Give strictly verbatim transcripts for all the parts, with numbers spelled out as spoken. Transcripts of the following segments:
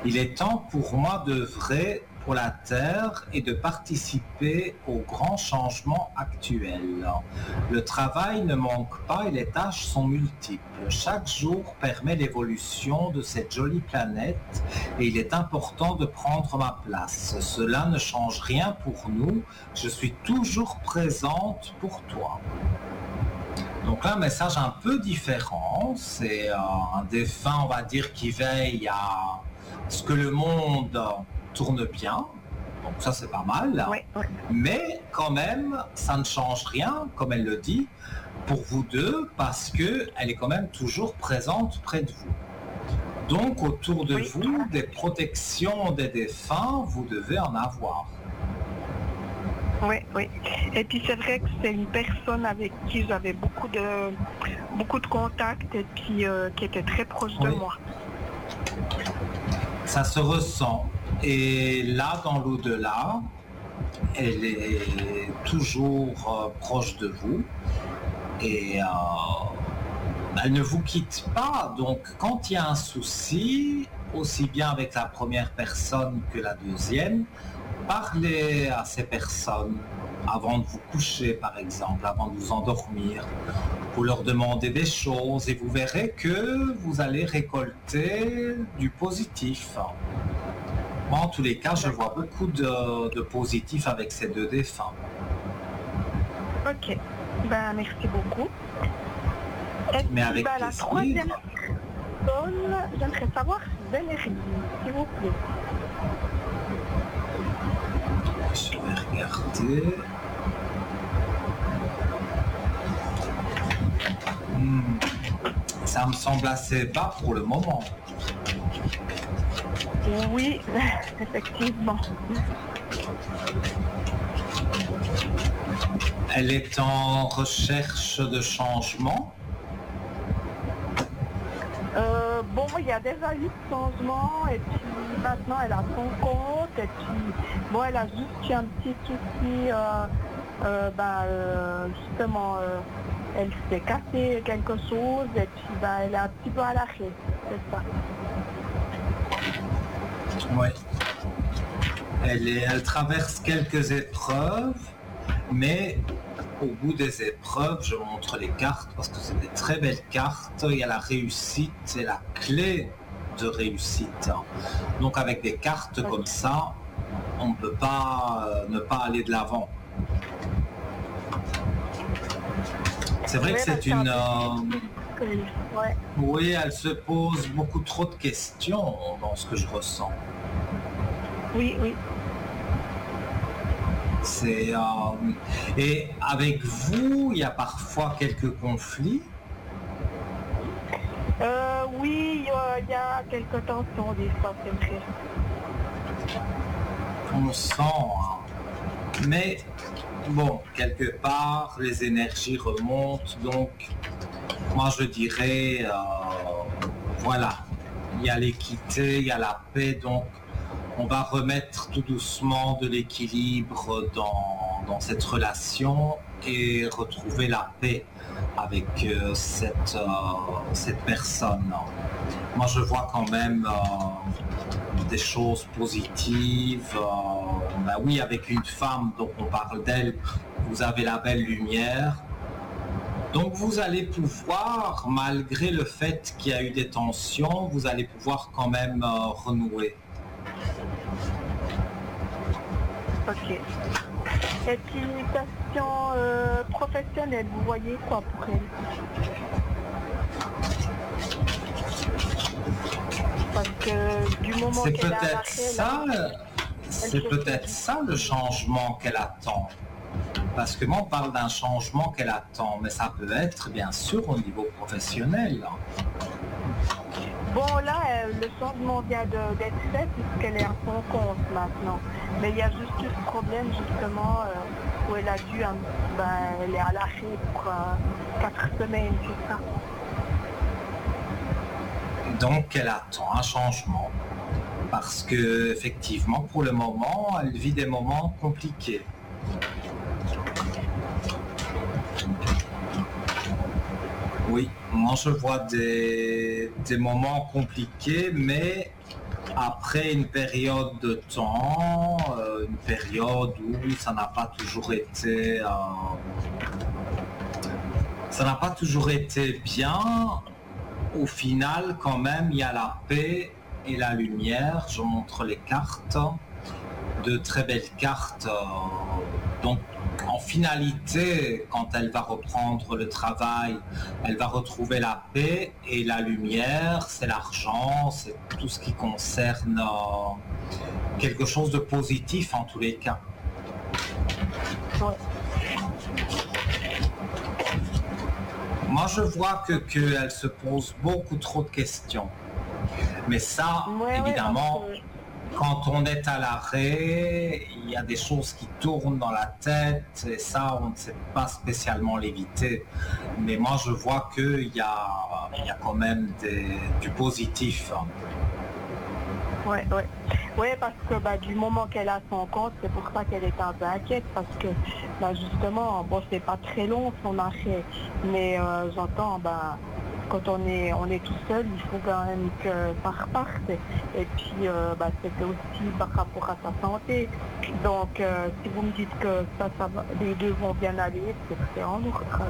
Il est temps pour moi d'œuvrer pour la Terre et de participer aux grands changements actuels. Le travail ne manque pas et les tâches sont multiples. Chaque jour permet l'évolution de cette jolie planète et il est important de prendre ma place. Cela ne change rien pour nous. Je suis toujours présente pour toi. Donc là, un message un peu différent. C'est euh, un défunt, on va dire, qui veille à ce que le monde tourne bien, donc ça c'est pas mal, Oui, oui. Mais quand même ça ne change rien, comme elle le dit, pour vous deux, parce que elle est quand même toujours présente près de vous. Donc autour de Oui. vous, des protections des défunts, vous devez en avoir. Oui, oui. Et puis c'est vrai que c'est une personne avec qui j'avais beaucoup de beaucoup de contacts et puis euh, qui était très proche de Oui. moi. Ça se ressent. Et là, dans l'au-delà, elle est toujours euh, proche de vous et euh, elle ne vous quitte pas. Donc, quand il y a un souci, aussi bien avec la première personne que la deuxième, parlez à ces personnes avant de vous coucher, par exemple, avant de vous endormir. Vous leur demandez des choses et vous verrez que vous allez récolter du positif. Moi, en tous les cas, je vois beaucoup de, de positif avec ces deux défunts. Ok, ben merci beaucoup. Et Mais puis, avec ben, la plaisir. troisième personne, j'aimerais savoir Valérie, s'il vous plaît. Je vais regarder. Hmm. Ça me semble assez bas pour le moment. Oui, effectivement. Elle est en recherche de changement. Euh, bon, il y a déjà eu de changements et puis maintenant elle a son compte et puis bon, elle a juste eu un petit souci, euh, euh, ben, euh, justement, euh, elle s'est cassé quelque chose et puis ben, elle est un petit peu à l'arrêt, c'est ça. Oui. Elle, est, elle traverse quelques épreuves, mais au bout des épreuves, je montre les cartes parce que c'est des très belles cartes. Il y a la réussite, c'est la clé de réussite. Donc avec des cartes comme ça, on ne peut pas euh, ne pas aller de l'avant. C'est vrai que c'est une... Euh... Ouais. Oui, elle se pose beaucoup trop de questions dans ce que je ressens. Oui, oui. C'est, euh... Et avec vous, il y a parfois quelques conflits. Euh, oui, il y a quelques tensions des fois, c'est vrai. On sent, hein. Mais bon, quelque part, les énergies remontent, donc moi je dirais, euh, voilà, il y a l'équité, il y a la paix, donc on va remettre tout doucement de l'équilibre dans, dans cette relation et retrouver la paix avec euh, cette, euh, cette personne. Moi je vois quand même euh, des choses positives. Euh, ben oui, avec une femme, donc on parle d'elle, vous avez la belle lumière. Donc vous allez pouvoir, malgré le fait qu'il y a eu des tensions, vous allez pouvoir quand même euh, renouer. Ok. Et puis une question euh, professionnelle, vous voyez quoi pour elle? Parce que du moment c'est qu'elle a peut-être arrêté, ça, là, c'est peut-être ça le changement qu'elle attend. Parce que moi on parle d'un changement qu'elle attend, mais ça peut être bien sûr au niveau professionnel. Bon là, euh, le changement vient de- d'être fait puisqu'elle est à son compte maintenant. Mais il y a juste eu ce problème justement euh, où elle a dû, hein, ben, elle est à l'arrêt pour euh, quatre semaines, c'est ça. Donc elle attend un changement. Parce que effectivement, pour le moment, elle vit des moments compliqués. Oui, moi je vois des, des moments compliqués, mais après une période de temps, euh, une période où ça n'a pas toujours été, euh, ça n'a pas toujours été bien, au final, quand même, il y a la paix et la lumière. Je montre les cartes, de très belles cartes. Euh, donc, en finalité, quand elle va reprendre le travail, elle va retrouver la paix et la lumière, c'est l'argent, c'est tout ce qui concerne euh, quelque chose de positif en tous les cas. Ouais. Moi, je vois que qu'elle se pose beaucoup trop de questions. Mais ça, Ouais, évidemment, ouais, quand on est à l'arrêt, il y a des choses qui tournent dans la tête et ça, on ne sait pas spécialement l'éviter. Mais moi, je vois qu'il y a, il y a quand même des, du positif. Ouais, ouais. Ouais, parce que bah, du moment qu'elle a son compte, c'est pour ça qu'elle est un peu inquiète, parce que bah, justement, bon, c'est pas très long son arrêt, mais euh, j'entends, bah, quand on est on est tout seul, il faut quand même que ça reparte. Et puis, euh, bah, c'était aussi par rapport à sa santé. Donc, euh, si vous me dites que ça, ça va, les deux vont bien aller, c'est c'est en ordre. alors.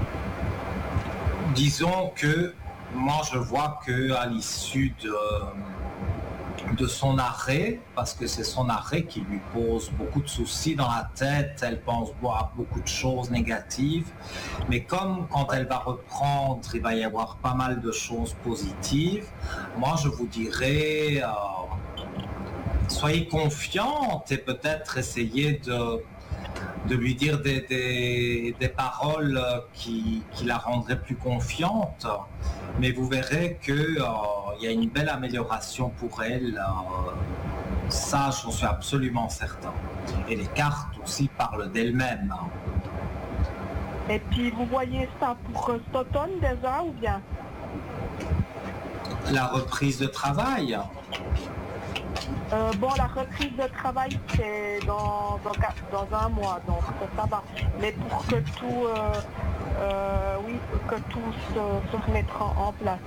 Disons que moi, je vois qu'à l'issue de, de son arrêt, parce que c'est son arrêt qui lui pose beaucoup de soucis dans la tête, elle pense à beaucoup de choses négatives, mais comme quand elle va reprendre, il va y avoir pas mal de choses positives, moi je vous dirais, euh, soyez confiante et peut-être essayez de, de lui dire des, des, des paroles qui, qui la rendraient plus confiante. Mais vous verrez qu'il euh, y a une belle amélioration pour elle. Euh, ça, j'en suis absolument certain. Et les cartes aussi parlent d'elles-mêmes. Et puis, vous voyez ça pour euh, cet automne déjà, ou bien? La reprise de travail. Euh, bon, la reprise de travail, c'est dans, dans, quatre- dans un mois, donc ça, ça va. Mais pour que tout, euh, euh, oui, que tout se, se remette en, en place.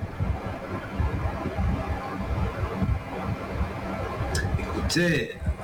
Écoutez, euh,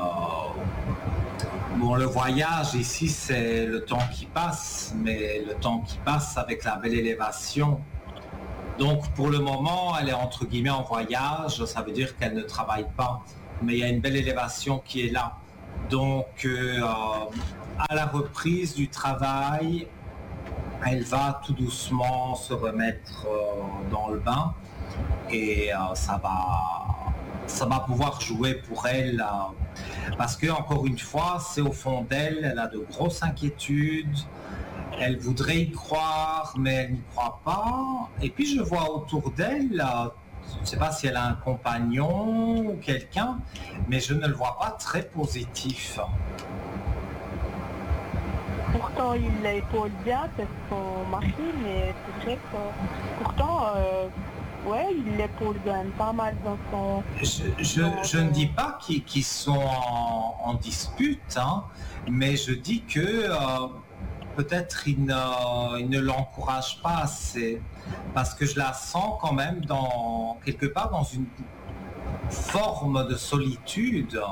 bon, le voyage ici, c'est le temps qui passe, mais le temps qui passe avec la belle élévation. Donc, pour le moment, elle est entre guillemets en voyage, ça veut dire qu'elle ne travaille pas, mais il y a une belle élévation qui est là. Donc, euh, à la reprise du travail, elle va tout doucement se remettre euh, dans le bain et euh, ça va, ça va pouvoir jouer pour elle euh, parce que encore une fois, c'est au fond d'elle, elle a de grosses inquiétudes. Elle voudrait y croire, mais elle n'y croit pas. Et puis je vois autour d'elle, euh, je ne sais pas si elle a un compagnon ou quelqu'un, mais je ne le vois pas très positif. Pourtant, il l'épaule bien, c'est son mari, mais c'est vrai que pourtant, euh, ouais, il l'épaule quand même pas mal dans son... Je, je, je ne dis pas qu'ils qu'ils sont en, en dispute, hein, mais je dis que euh, peut-être il ne, il ne l'encourage pas assez, parce que je la sens quand même dans, quelque part dans une forme de solitude.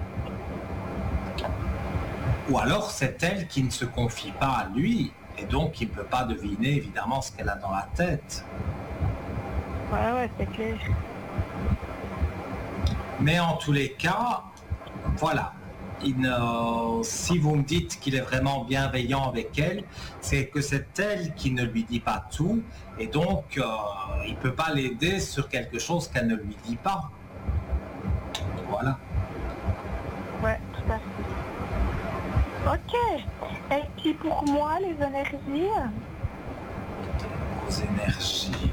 Ou alors c'est elle qui ne se confie pas à lui, et donc il ne peut pas deviner évidemment ce qu'elle a dans la tête. Ouais, ouais, c'est clair. Mais en tous les cas, voilà. Il ne- si vous me dites qu'il est vraiment bienveillant avec elle, c'est que c'est elle qui ne lui dit pas tout, et donc euh, il ne peut pas l'aider sur quelque chose qu'elle ne lui dit pas. Voilà. Ouais, tout à fait. Ok. Et puis pour moi, les énergies, Aux énergies.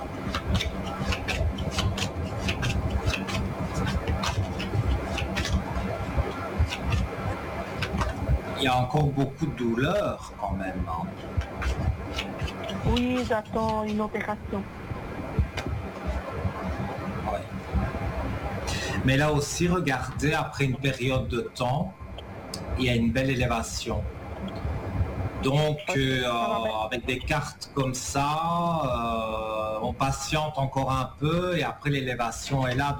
Il y a encore beaucoup de douleur quand même. Hein. oui, j'attends une opération. Ouais. Mais là aussi, regardez, après une période de temps, il y a une belle élévation. Donc, euh, avec des cartes comme ça, euh, on patiente encore un peu et après l'élévation est là.